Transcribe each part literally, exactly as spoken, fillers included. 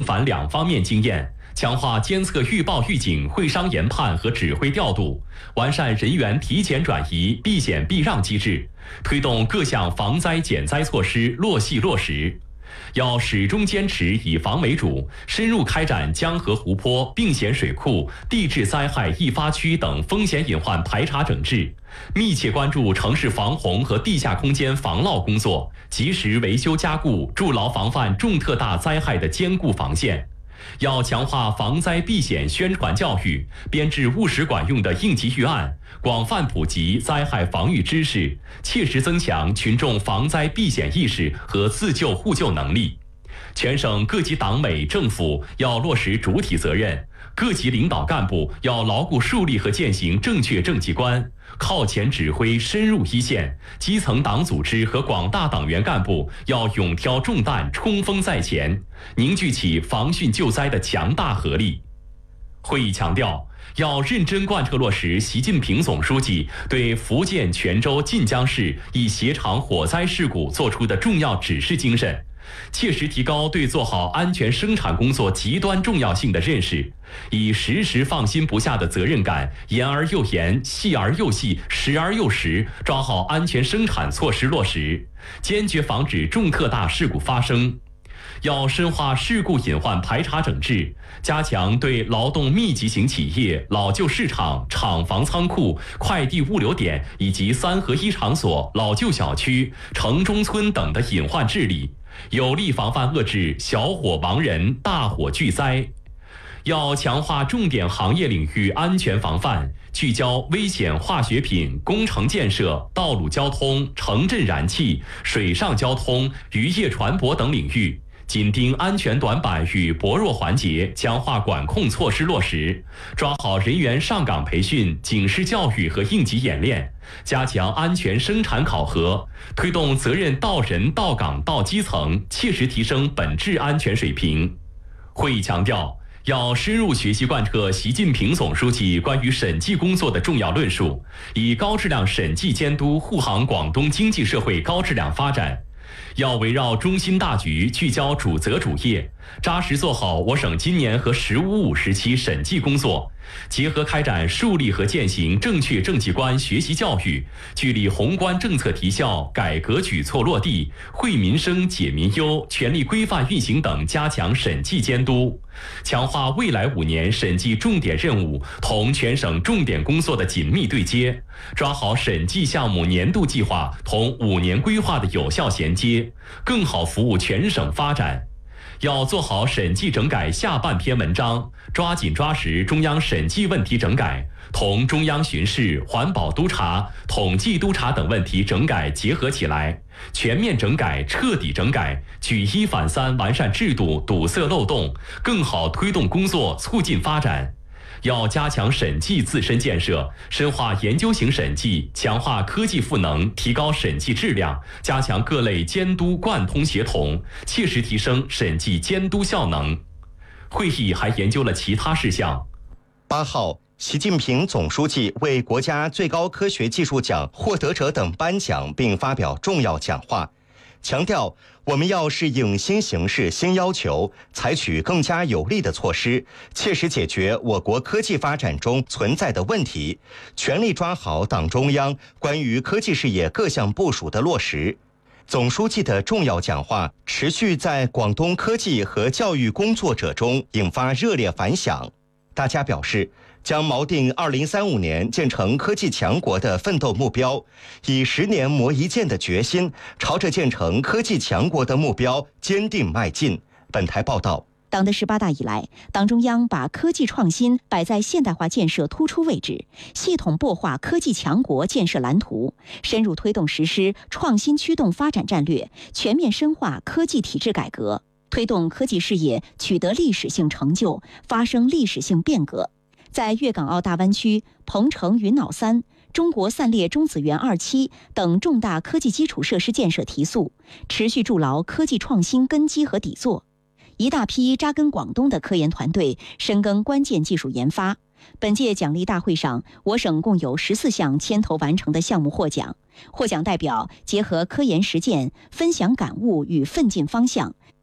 反两方面经验，强化监测预报预警、会商研判和指挥调度，完善人员提前转移、避险避让机制，推动各项防灾减灾措施落细落实。要始终坚持以防为主，深入开展江河湖泊、病险水库、地质灾害易发区等风险隐患排查整治，密切关注城市防洪和地下空间防涝工作，及时维修加固，筑牢防范重特大灾害的坚固防线。要强化防灾避险宣传教育，编制务实管用的应急预案，广泛普及灾害防御知识，切实增强群众防灾避险意识和自救互救能力。全省各级党委政府要落实主体责任，各级领导干部要牢固树立和践行正确政绩观，靠前指挥，深入一线，基层党组织和广大党员干部要勇挑重担，冲锋在前，凝聚起防汛救灾的强大合力。会议强调，要认真贯彻落实习近平总书记对福建泉州晋江市一携场火灾事故作出的重要指示精神，切实提高对做好安全生产工作极端重要性的认识，以时时放心不下的责任感，严而又严，细而又细，实而又实，抓好安全生产措施落实，坚决防止重特大事故发生。要深化事故隐患排查整治，加强对劳动密集型企业、老旧市场、厂房仓库、快递物流点以及三合一场所、老旧小区、城中村等的隐患治理，有力防范遏制小火亡人、大火巨灾。要强化重点行业领域安全防范，聚焦危险化学品、工程建设、道路交通、城镇燃气、水上交通、渔业船舶等领域，紧盯安全短板与薄弱环节，强化管控措施落实，抓好人员上岗培训、警示教育和应急演练，加强安全生产考核，推动责任到人、到岗、到基层，切实提升本质安全水平。会议强调，要深入学习贯彻习近平总书记关于审计工作的重要论述，以高质量审计监督护航广东经济社会高质量发展。要围绕中心大局，聚焦主责主业，扎实做好我省今年和“十五五”时期审计工作，结合开展树立和践行正确政绩观学习教育，聚力宏观政策提效、改革举措落地、惠民生、解民忧、全力规范运行等，加强审计监督，强化未来五年审计重点任务同全省重点工作的紧密对接，抓好审计项目年度计划同五年规划的有效衔接，更好服务全省发展。要做好审计整改下半篇文章，抓紧抓实中央审计问题整改，同中央巡视、环保督察、统计督察等问题整改结合起来，全面整改、彻底整改，举一反三完善制度，堵塞漏洞，更好推动工作，促进发展。要加强审计自身建设，深化研究型审计，强化科技赋能，提高审计质量，加强各类监督贯通协同，切实提升审计监督效能。会议还研究了其他事项。 八号，习近平总书记为国家最高科学技术奖获得者等颁奖并发表重要讲话，强调我们要适应新形势新要求，采取更加有力的措施，切实解决我国科技发展中存在的问题，全力抓好党中央关于科技事业各项部署的落实。总书记的重要讲话持续在广东科技和教育工作者中引发热烈反响，大家表示将锚定二零三五年建成科技强国的奋斗目标，以十年磨一剑的决心，朝着建成科技强国的目标坚定迈进。本台报道。 党的十八大以来，党中央把科技创新摆在现代化建设突出位置，系统擘画科技强国建设蓝图，深入推动实施创新驱动发展战略，全面深化科技体制改革，推动科技事业取得历史性成就，发生历史性变革。在粤港澳大湾区、鹏程云脑三、中国散裂中子源二期等重大科技基础设施建设提速，持续筑牢科技创新根基和底座。一大批扎根广东的科研团队深耕关键技术研发。本届奖励大会上，我省共有十四项牵头完成的项目获奖，获奖代表结合科研实践，分享感悟与奋进方向，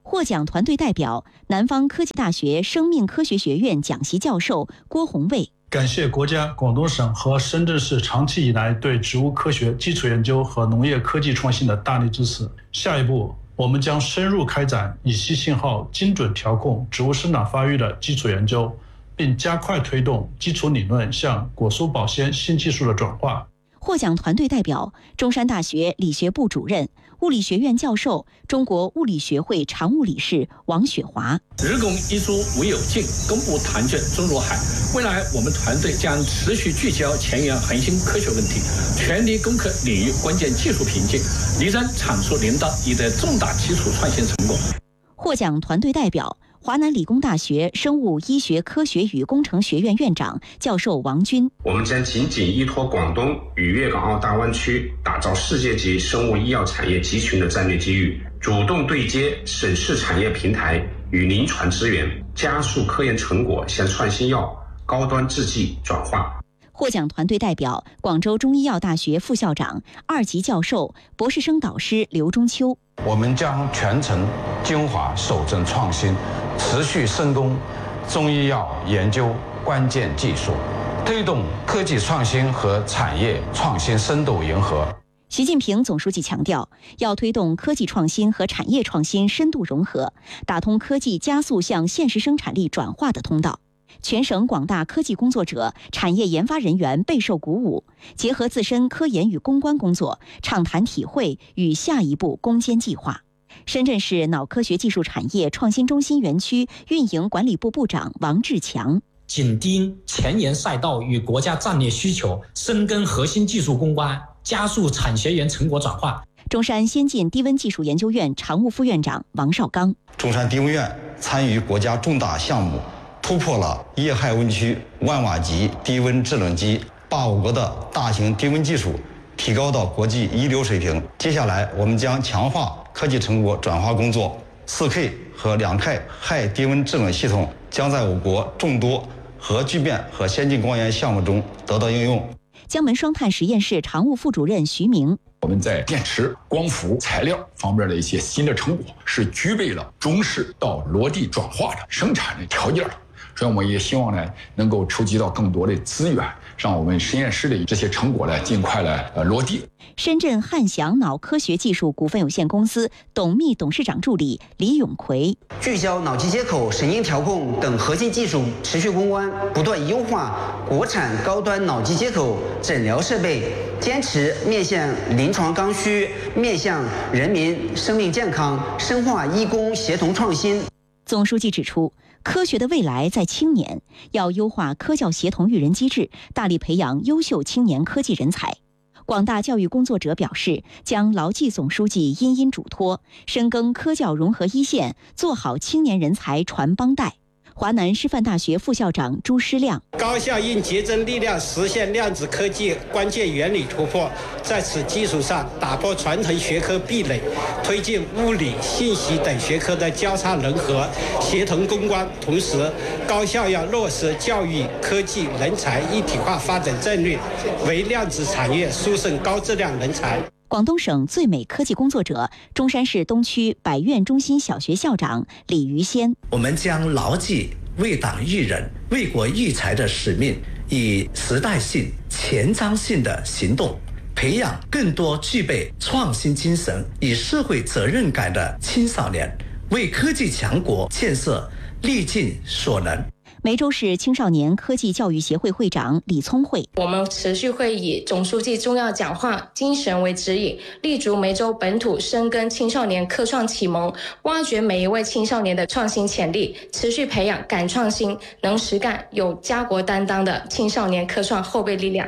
获奖团队代表，南方科技大学生命科学学院讲席教授郭宏卫。 感谢国家、广东省和深圳市长期以来对植物科学基础研究和农业科技创新的大力支持。下一步，我们将深入开展乙烯信号精准调控植物生长发育的基础研究，并加快推动基础理论向果蔬保鲜新技术的转化。 获奖团队代表，中山大学理学部主任、物理学院教授、中国物理学会常务理事王雪华。 日拱一卒为有劲，公布团结中若海。未来我们团队将持续聚焦前沿核心科学问题，全力攻克领域关键技术瓶颈，力争产出领导一代重大基础创新成果。 获奖团队代表，华南理工大学生物医学科学与工程学院院长、教授王军。 我们将紧紧依托广东与粤港澳大湾区，打造世界级生物医药产业集群的战略机遇，主动对接省市产业平台与临床资源，加速科研成果向创新药、高端制剂转化。 获奖团队代表，广州中医药大学副校长、二级教授、博士生导师刘中秋。 我们将全程精华守正创新，持续深耕中医药研究关键技术，推动科技创新和产业创新深度融合。 习近平总书记强调，要推动科技创新和产业创新深度融合，打通科技加速向现实生产力转化的通道。全省广大科技工作者、产业研发人员备受鼓舞，结合自身科研与攻关工作，畅谈体会与下一步攻坚计划。深圳市脑科学技术产业创新中心园区运营管理部部长王志强。 紧盯前沿赛道与国家战略需求，深耕核心技术攻关，加速产学研成果转化。 中山先进低温技术研究院常务副院长王绍刚。 中山低温院参与国家重大项目，突破了液氦温区万瓦级低温制冷机，把我国的大型低温技术提高到国际一流水平。接下来，我们将强化科技成果转化工作， 四 K 和两 K 氦低温制冷系统将在我国众多核聚变和先进光源项目中得到应用。 江门双碳实验室常务副主任徐明。 我们在电池、光伏、材料方面的一些新的成果，是具备了中试到落地转化的生产的条件的。所以我们也希望呢，能够筹集到更多的资源，让我们实验室的这些成果呢，尽快来呃落地。 深圳汉翔脑科学技术股份有限公司董秘董事长助理李永奎。 聚焦脑机接口、神经调控等核心技术，持续攻关，不断优化国产高端脑机接口诊疗设备，坚持面向临床刚需、面向人民生命健康，深化医工协同创新。 总书记指出，科学的未来在青年，要优化科教协同育人机制，大力培养优秀青年科技人才。广大教育工作者表示，将牢记总书记殷殷嘱托，深耕科教融合一线，做好青年人才传帮带。华南师范大学副校长朱师亮。 高校应集中力量实现量子科技关键原理突破，在此基础上打破传统学科壁垒，推进物理、信息等学科的交叉融合、协同攻关。同时，高校要落实教育、科技、人才一体化发展战略，为量子产业输送高质量人才。 广东省最美科技工作者、中山市东区百苑中心小学校长李于先。 我们将牢记为党育人、为国育才的使命，以时代性、前瞻性的行动，培养更多具备创新精神与社会责任感的青少年，为科技强国建设力尽所能。 梅州市青少年科技教育协会会长李聪慧。 我们持续会以总书记重要讲话精神为指引，立足梅州本土，深耕青少年科创启蒙，挖掘每一位青少年的创新潜力，持续培养敢创新、能实干、有家国担当的青少年科创后备力量。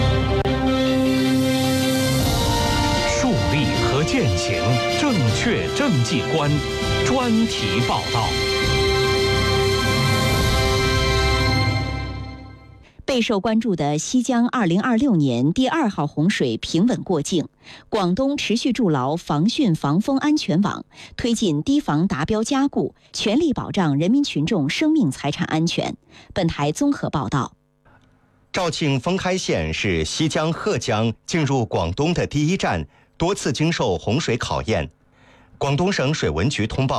树立和践行正确政绩观，专题报道。 备受关注的西江二零二六年第二号洪水平稳过境，广东持续筑牢防汛防风安全网，推进堤防达标加固，全力保障人民群众生命财产安全。本台综合报道。 肇庆封开县是西江鹤江进入广东的第一站，多次经受洪水考验。广东省水文局通报，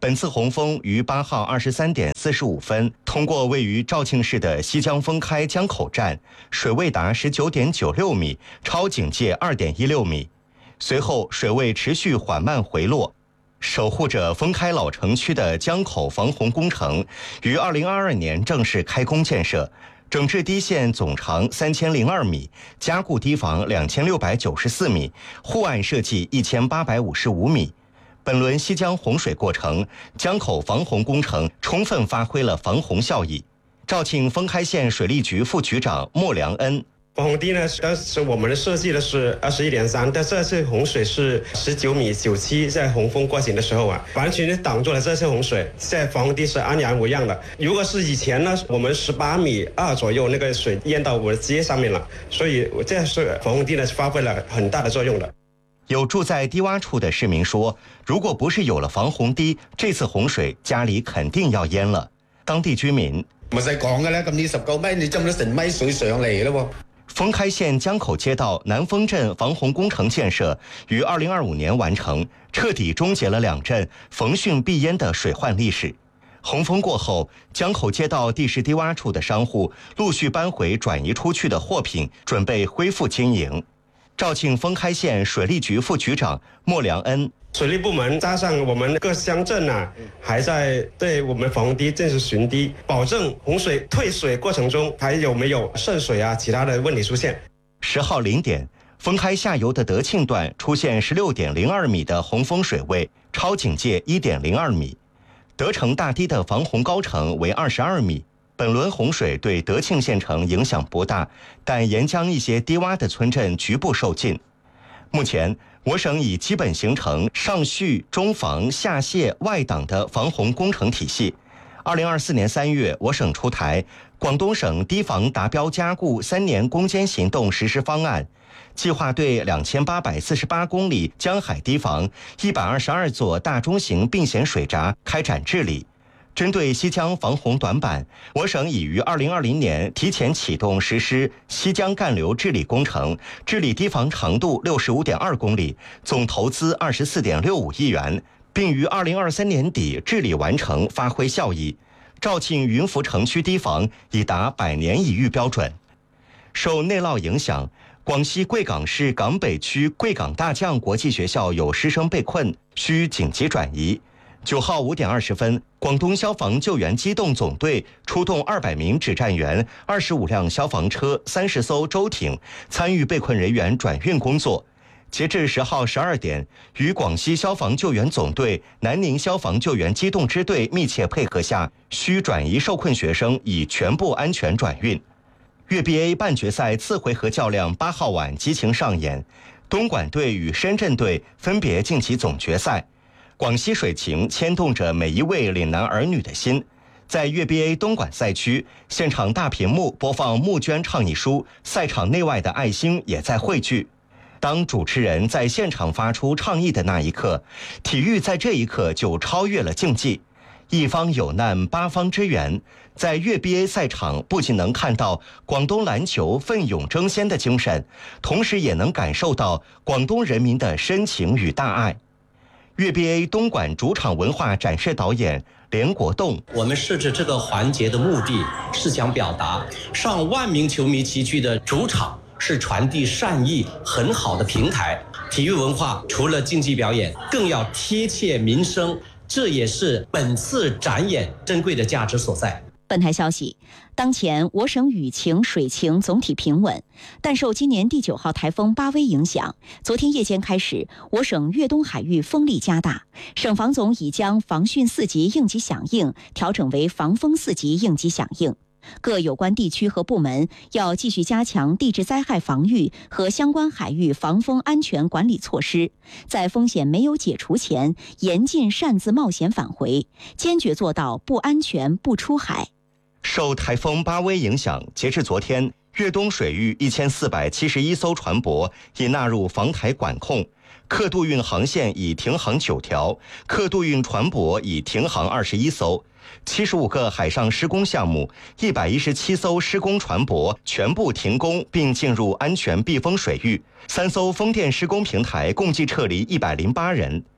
本次洪峰于八号二十三点四十五分通过位于肇庆市的西江封开江口站，水位达十九点九六米，超警戒二点一六米。随后水位持续缓慢回落。守护着封开老城区的江口防洪工程于二零二二年正式开工建设，整治堤线总长三千零二米，加固堤防两千六百九十四米，护岸设计一千八百五十五米。本轮西江洪水过程，江口防洪工程充分发挥了防洪效益。肇庆封开县水利局副局长莫良恩。 防洪堤呢，当时我们设计的是二十一点三，但这次洪水是十九米九七，在洪峰过境的时候啊，完全挡住了这次洪水，在防洪堤是安然无恙的。如果是以前呢，我们十八米二左右，那个水淹到我的街上面了，所以这是防洪堤呢发挥了很大的作用的。 有住在低洼处的市民说，如果不是有了防洪堤，这次洪水家里肯定要淹了。当地居民唔使講嘅啦，咁呢十九米你浸咗成米水上嚟咯。 封開縣江口街道南豐鎮防洪工程建設於二零二五年完成，徹底終結了兩鎮逢汛必淹的水患歷史。洪峰過後，江口街道地勢低洼處的商戶陸續搬回轉移出去的貨品，準備恢復經營。肇慶封開縣水利局副局長莫良恩。 水利部門加上我們各鄉鎮啊，還在對我們防洪堤進行巡堤，保證洪水退水過程中還有沒有滲水啊其他的問題出現。 十號零點，封開下游的德慶段出現十六點零二米的洪峰水位，超警戒一點零二米。德城大堤的防洪高程為二十二米。本輪洪水對德慶縣城影響不大，但沿江一些低洼的村鎮局部受浸。目前，我省已基本形成上蓄、中防、下泄、外擋的防洪工程體系。二零二四年三月，我省出台廣東省堤防達標加固三年攻堅行動實施方案，計劃對兩千八百四十八公里江海堤防、一百二十二座大中型並險水閘開展治理。針對西江防洪短板，我省已於二零二零年提前啟動實施西江幹流治理工程，治理堤防長度六十五點二公里，總投資二十四點六五億元，並於二零二三年底治理完成，發揮效益。肇慶雲浮城區堤防已達百年一遇標準。受內澇影響，廣西貴港市港北區貴港大將國際學校有師生被困，需緊急轉移。九號五點二十分，廣東消防救援機動總隊出動二百名指戰員、二十五輛消防車、三十艘舟艇，參與被困人員轉運工作。截至十號十二點，與廣西消防救援總隊、南寧消防救援機動支隊密切配合下，需轉移受困學生已全部安全轉運。粵 B A 半決賽次回合較量八號晚激情上演，東莞隊與深圳隊分別晉級總決賽。廣西水情牽動着每一位嶺南兒女的心。在粵 B A 東莞賽區，現場大屏幕播放募捐倡議書，賽場內外的愛心也在匯聚。當主持人在現場發出倡議的那一刻，體育在這一刻就超越了競技。一方有難，八方支援。在粵 B A 賽場，不僅能看到廣東籃球奮勇爭先的精神，同時也能感受到廣東人民的深情與大愛。粵 B A 東莞主場文化展示導演連國棟， 我們設置這個環節的目的是想表達，上萬名球迷齊聚的主場是傳遞善意很好的平台。體育文化除了競技表演，更要貼切民生，這也是本次展演珍貴的價值所在。 本台消息，當前我省雨情水情總體平穩，但受今年第九號颱風巴威影響，昨天夜間開始，我省粵東海域風力加大，省防總已將防汛四級應急響應調整為防風四級應急響應。各有關地區和部門要繼續加強地質災害防禦和相關海域防風安全管理措施，在風險沒有解除前，嚴禁擅自冒險返回，堅決做到不安全不出海。 受颱風巴威影響，截至昨天，粵東水域一千四百七十一艘船舶已納入防台管控，客渡運航線已停航九條，客渡運船舶已停航二十一艘，七十五個海上施工項目，一百一十七艘施工船舶全部停工並進入安全避風水域，三艘風電施工平台共計撤離一百零八人。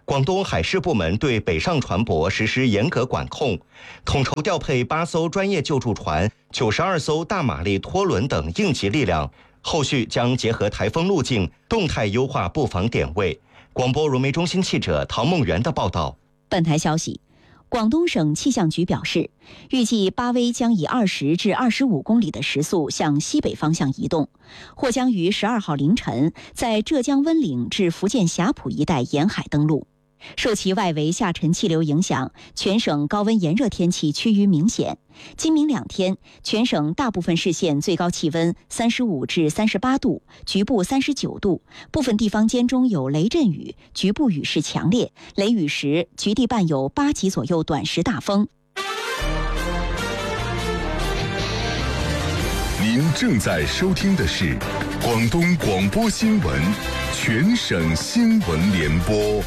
广东海事部门对北上船舶实施严格管控，统筹调配八艘专业救助船、九十二艘大马力拖轮等应急力量，后续将结合台风路径，动态优化布防点位。广播融媒中心记者唐梦圆的报道。 本台消息，广东省气象局表示，预计巴威将以二十至二十五公里的时速向西北方向移动，或将于十二号凌晨在浙江温岭至福建霞浦一带沿海登陆。受其外围下沉气流影响，全省高温炎热天气趋于明显。今明两天，全省大部分市县最高气温三十五至三十八度，局部三十九度，部分地方间中有雷阵雨，局部雨势强烈，雷雨时局地伴有八级左右短时大风。 您正在收听的是广东广播新闻全省新闻联播。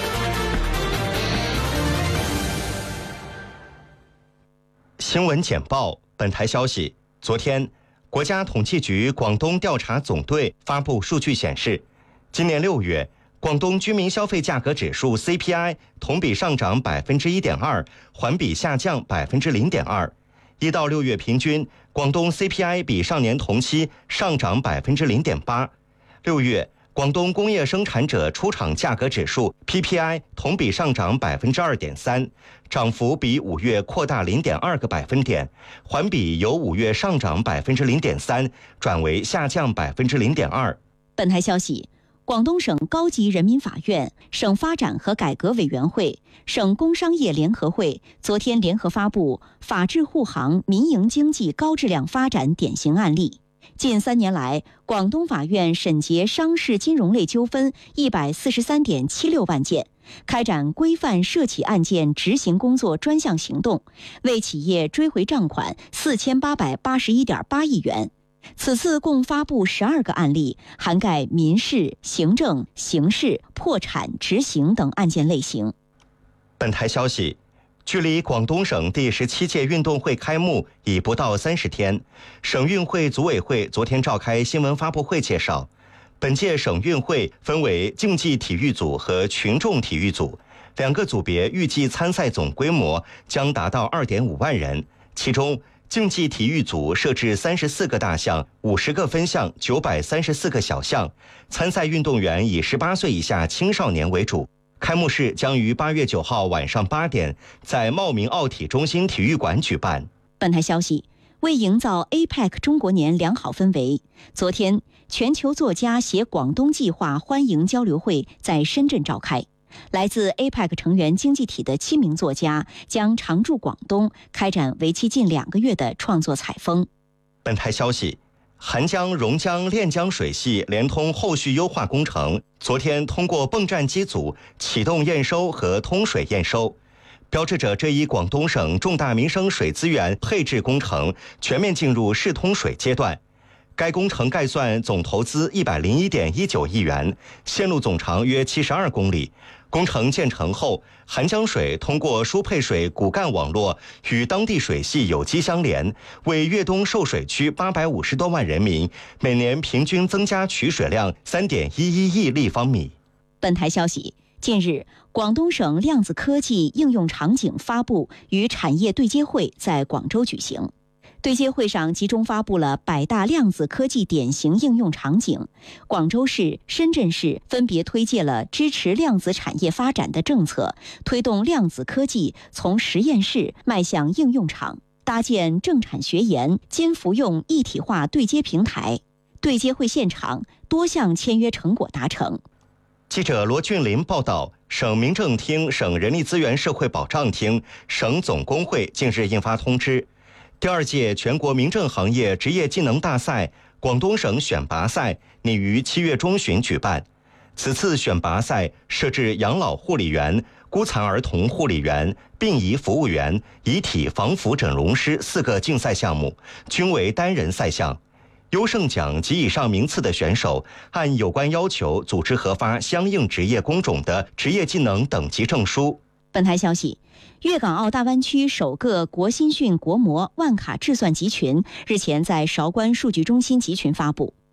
新闻简报。本台消息，昨天，国家统计局广东调查总队发布数据显示，今年六月，广东居民消费价格指数 C P I 同比上涨百分之一点二，环比下降百分之零点二。一到六月平均，广东 C P I 比上年同期上涨百分之零点八。六月，广东工业生产者出厂价格指数 P P I 同比上涨百分之二点三，涨幅比五月扩大零点二个百分点，环比由五月上涨百分之零点三转为下降百分之零点二。 本台消息，广东省高级人民法院、省发展和改革委员会、省工商业联合会昨天联合发布《法治护航民营经济高质量发展典型案例》。近三年来，广东法院审结商事金融类纠纷一百四十三点七六万件，开展规范涉企案件执行工作专项行动，为企业追回账款四千八百八十一点八亿元。此次共发布十二个案例，涵盖民事、行政、刑事、破产、执行等案件类型。 本台消息，距离广东省第十七届运动会开幕已不到三十天，省运会组委会昨天召开新闻发布会介绍，本届省运会分为竞技体育组和群众体育组，两个组别预计参赛总规模将达到 二点五万人，其中竞技体育组设置三十四个大项、五十个分项、九百三十四个小项，参赛运动员以十八岁以下青少年为主。开幕式将于八月九号晚上八点在茂名奥体中心体育馆举办。 本台消息，为营造 A P E C 中国年良好氛围，昨天全球作家携广东计划欢迎交流会在深圳召开。来自 A P E C 成员经济体的七名作家将常驻广东，开展为期近两个月的创作采风。 本台消息，韩江、榕江、练江水系连通后续优化工程昨天通过泵站机组启动验收和通水验收，标志着这一广东省重大民生水资源配置工程全面进入试通水阶段。该工程概算总投资一百零一点一九亿元，线路总长约七十二公里。工程建成后，韩江水通过输配水骨干网络与当地水系有机相连，为粤东受水区八百五十多万人民每年平均增加取水量三点一一亿立方米。 本台消息，近日，广东省量子科技应用场景发布与产业对接会在广州举行。对接会上集中发布了百大量子科技典型应用场景，广州市、深圳市分别推介了支持量子产业发展的政策，推动量子科技从实验室迈向应用场，搭建政产学研兼服用一体化对接平台。对接会现场多项签约成果达成。 记者罗俊林报道，省民政厅、省人力资源社会保障厅、省总工会近日印发通知，第二届全国民政行业职业技能大赛广东省选拔赛拟于七月中旬举办。此次选拔赛设置养老护理员、孤残儿童护理员、病仪服务员、遗体防腐整容师四个竞赛项目，均为单人赛项。优胜奖及以上名次的选手按有关要求组织核发相应职业工种的职业技能等级证书。 本台消息，粤港澳大湾区首个国新讯国模万卡智算集群日前在韶关数据中心集群发布。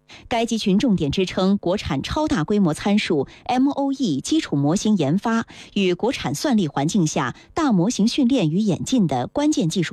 该集群重点支撑国产超大规模参数 M O E 基础模型研发与国产算力环境下大模型训练与演进的关键技术